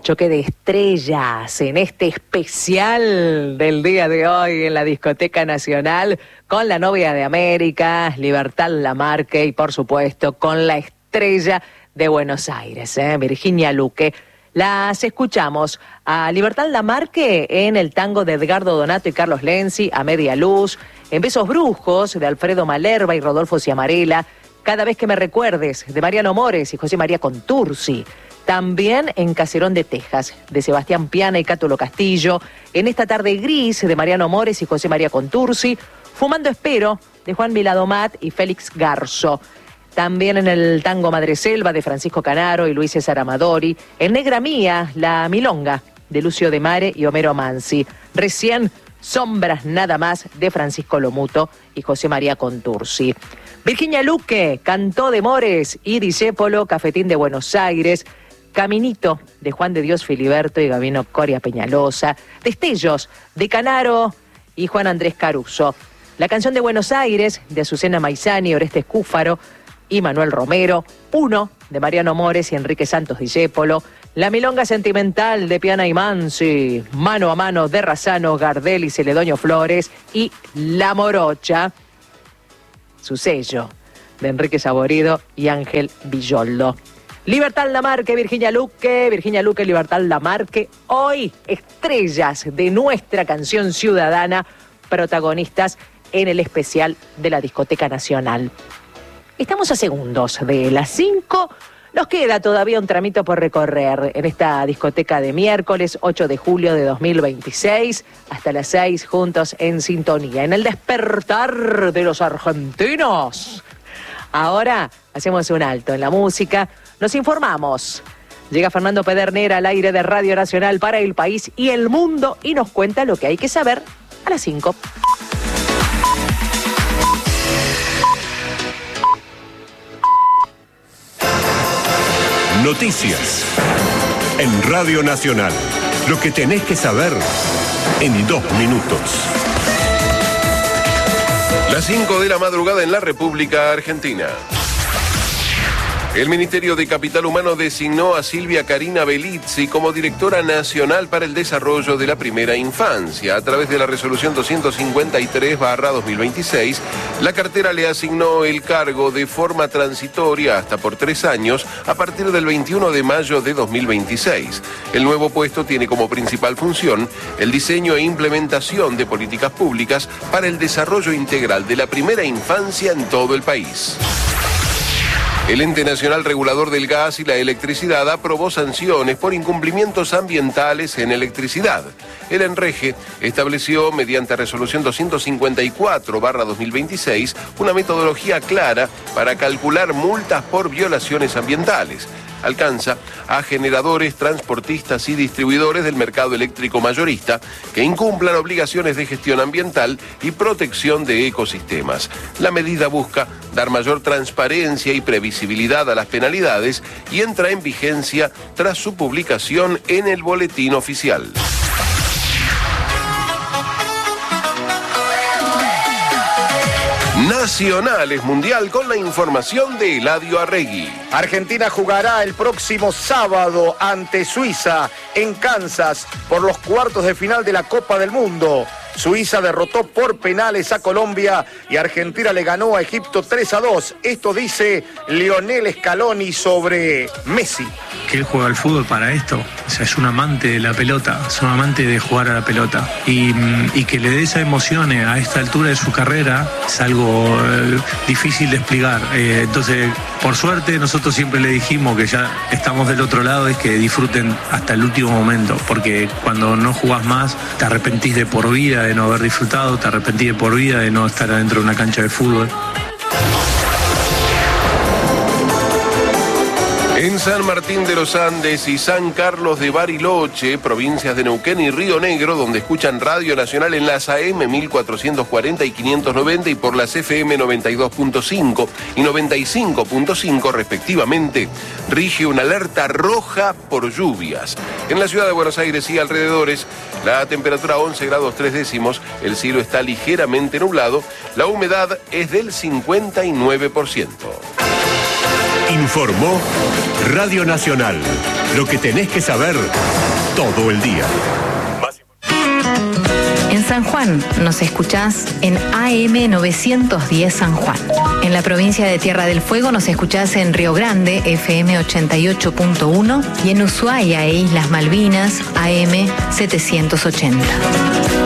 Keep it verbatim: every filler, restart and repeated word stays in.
Choque de estrellas en este especial del día de hoy en la Discoteca Nacional con la novia de América, Libertad Lamarque, y por supuesto con la estrella de Buenos Aires, ¿eh? Virginia Luque. Las escuchamos a Libertad Lamarque en el tango de Edgardo Donato y Carlos Lenzi, A Media Luz, en Besos Brujos de Alfredo Malerba y Rodolfo Ciamarela, Cada vez que me recuerdes de Mariano Mores y José María Contursi. También en Caserón de Texas, de Sebastián Piana y Cátulo Castillo. En Esta tarde gris, de Mariano Mores y José María Contursi. Fumando espero, de Juan Miladomat y Félix Garzo. También en el tango Madreselva, de Francisco Canaro y Luis César Amadori. En Negra Mía, La Milonga, de Lucio de Mare y Homero Mansi. Recién, Sombras nada más, de Francisco Lomuto y José María Contursi. Virginia Luque, Cantó de Mores y Discépolo, Cafetín de Buenos Aires. Caminito, de Juan de Dios Filiberto y Gabino Coria Peñalosa. Destellos, de Canaro y Juan Andrés Caruso. La canción de Buenos Aires, de Azucena Maizani, Oreste Escúfaro y Manuel Romero. Uno, de Mariano Mores y Enrique Santos Discépolo. La Milonga Sentimental, de Piana y Mansi. Mano a Mano, de Razano, Gardel y Celedonio Flores. Y La Morocha, su sello, de Enrique Saborido y Ángel Villoldo. Libertad Lamarque, Virginia Luque, Virginia Luque, Libertad Lamarque. Hoy, estrellas de nuestra canción ciudadana, protagonistas en el especial de la Discoteca Nacional. Estamos a segundos de las cinco. Nos queda todavía un tramito por recorrer en esta discoteca de miércoles ocho de julio de dos mil veintiséis. Hasta las seis, juntos en sintonía, en el despertar de los argentinos. Ahora hacemos un alto en la música. Nos informamos. Llega Fernando Pedernera al aire de Radio Nacional para el país y el mundo y nos cuenta lo que hay que saber a las cinco. Noticias en Radio Nacional. Lo que tenés que saber en dos minutos. Las cinco de la madrugada en la República Argentina. El Ministerio de Capital Humano designó a Silvia Karina Belizzi como directora nacional para el desarrollo de la primera infancia. A través de la resolución doscientos cincuenta y tres barra dos mil veintiséis, la cartera le asignó el cargo de forma transitoria hasta por tres años a partir del veintiuno de mayo de dos mil veintiséis. El nuevo puesto tiene como principal función el diseño e implementación de políticas públicas para el desarrollo integral de la primera infancia en todo el país. El Ente Nacional Regulador del Gas y la Electricidad aprobó sanciones por incumplimientos ambientales en electricidad. El ENREGE estableció, mediante resolución doscientos cincuenta y cuatro barra dos mil veintiséis, una metodología clara para calcular multas por violaciones ambientales. Alcanza a generadores, transportistas y distribuidores del mercado eléctrico mayorista que incumplan obligaciones de gestión ambiental y protección de ecosistemas. La medida busca dar mayor transparencia y previsibilidad a las penalidades y entra en vigencia tras su publicación en el Boletín Oficial. Nacionales Mundial con la información de Eladio Arregui. Argentina jugará el próximo sábado ante Suiza en Kansas por los cuartos de final de la Copa del Mundo. Suiza derrotó por penales a Colombia y Argentina le ganó a Egipto tres a dos. Esto dice Lionel Scaloni sobre Messi. Que él juega al fútbol para esto, o sea, es un amante de la pelota, es un amante de jugar a la pelota y, y que le dé esa emoción a esta altura de su carrera es algo eh, difícil de explicar. Eh, entonces, por suerte, nosotros siempre le dijimos que ya estamos del otro lado, es que disfruten hasta el último momento, porque cuando no jugás más te arrepentís de por vida de no haber disfrutado, te arrepentís de por vida de no estar adentro de una cancha de fútbol. En San Martín de los Andes y San Carlos de Bariloche, provincias de Neuquén y Río Negro, donde escuchan Radio Nacional en las A M mil cuatrocientos cuarenta y quinientos noventa y por las F M noventa y dos punto cinco y noventa y cinco punto cinco respectivamente, rige una alerta roja por lluvias. En la ciudad de Buenos Aires y alrededores, la temperatura once grados tres décimos, el cielo está ligeramente nublado, la humedad es del cincuenta y nueve por ciento. Informó Radio Nacional, Lo que tenés que saber todo el día. En San Juan nos escuchás en A M novecientos diez San Juan. En la provincia de Tierra del Fuego nos escuchás en Río Grande, F M ochenta y ocho punto uno, y en Ushuaia e Islas Malvinas, A M setecientos ochenta.